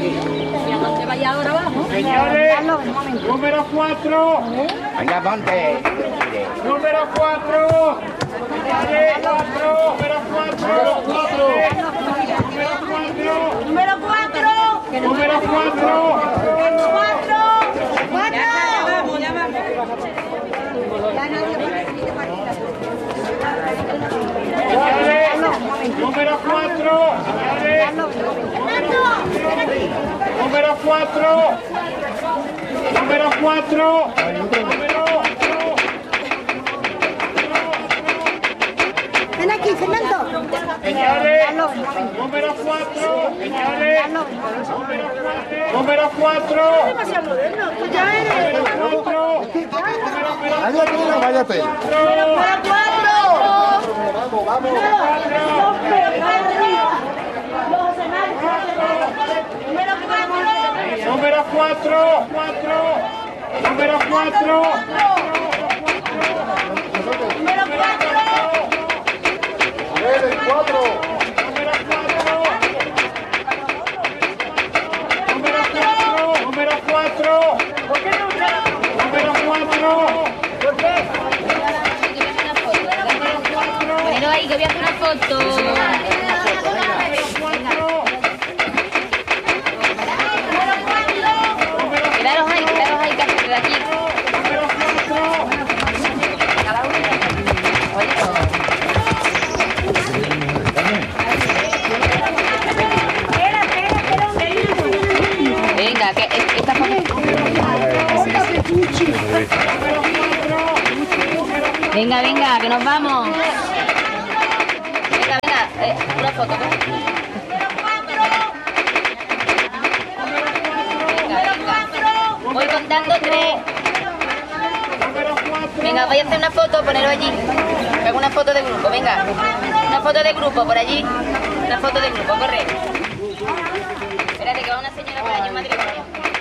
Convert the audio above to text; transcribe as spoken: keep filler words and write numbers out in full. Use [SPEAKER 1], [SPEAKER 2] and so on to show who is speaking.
[SPEAKER 1] ¿Te vaya ahora abajo?
[SPEAKER 2] Señores, número cuatro.
[SPEAKER 3] Venga, ponte.
[SPEAKER 2] Número cuatro. Señores, cuatro. Número cuatro. Número cuatro.
[SPEAKER 1] Número cuatro.
[SPEAKER 2] Número cuatro.
[SPEAKER 1] Cuatro. Cuatro.
[SPEAKER 2] Señores, número cuatro. Señores, número cuatro. Número cuatro. Número.
[SPEAKER 1] Ven aquí, Fernando.
[SPEAKER 2] Señores, número cuatro. Señores, número cuatro.
[SPEAKER 1] Demasiado moderno. Tú ya eres.
[SPEAKER 2] Número cuatro.
[SPEAKER 4] Váyate, no, váyate.
[SPEAKER 1] Número cuatro.
[SPEAKER 4] Vamos, vamos.
[SPEAKER 2] Número cuatro. Cuatro. Número cuatro.
[SPEAKER 1] Número cuatro.
[SPEAKER 4] A ver, el cuatro.
[SPEAKER 2] Número cuatro. Número cuatro. Número cuatro. Número cuatro.
[SPEAKER 1] Ponelo ahí que voy a hacer una foto. Quedaros ahí, quedaros ahí, que hacer de aquí. Venga, que esta foto. Venga, venga, que nos vamos. Venga, venga, eh, una foto. Venga, venga. Voy contando tres. Venga, voy a hacer una foto, ponerlo allí. Hago una foto de grupo, venga. Una foto de grupo por allí. Una foto de grupo, corre. Espérate que va una señora por allí, un matrimonio.